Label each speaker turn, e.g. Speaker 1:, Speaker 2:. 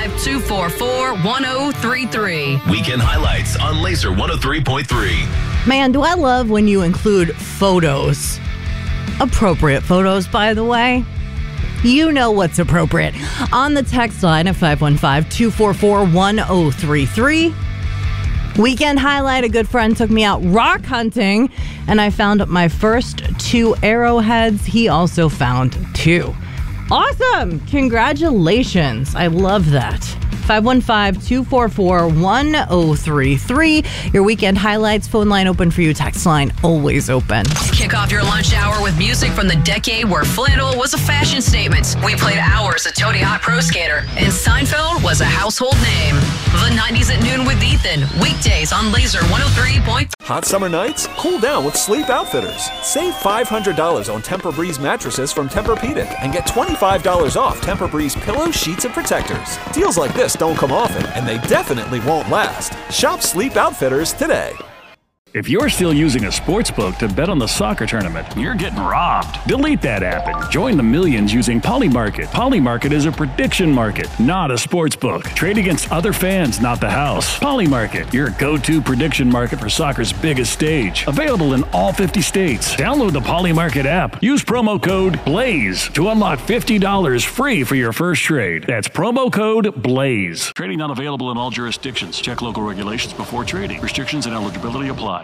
Speaker 1: 515-244-1033.
Speaker 2: Weekend highlights on Laser 103.3.
Speaker 3: Man, do I love when you include photos. Appropriate photos, by the way. You know what's appropriate. On the text line at 515-244-1033. Weekend highlight, a good friend took me out rock hunting, and I found my first 2 arrowheads. He also found 2. Awesome! Congratulations. I love that. 515-244-1033. Your weekend highlights, phone line open for you, text line always open.
Speaker 1: Kick off your lunch hour with music from the decade where flannel was a fashion statement. We played hours of Tony Hawk Pro Skater, and Seinfeld was a household name. The 90s at noon with Ethan. Weekdays on Laser 103.3.
Speaker 4: Hot summer nights? Cool down with Sleep Outfitters. Save $500 on Tempur-Breeze mattresses from Tempur-Pedic and get $25 off Tempur-Breeze pillows, sheets, and protectors. Deals like this don't come often, and they definitely won't last. Shop Sleep Outfitters today.
Speaker 5: If you're still using a sportsbook to bet on the soccer tournament, you're getting robbed. Delete that app and join the millions using Polymarket. Polymarket is a prediction market, not a sportsbook. Trade against other fans, not the house. Polymarket, your go-to prediction market for soccer's biggest stage. Available in all 50 states. Download the Polymarket app. Use promo code BLAZE to unlock $50 free for your first trade. That's promo code BLAZE. Trading not available in all jurisdictions. Check local regulations before trading. Restrictions and eligibility apply.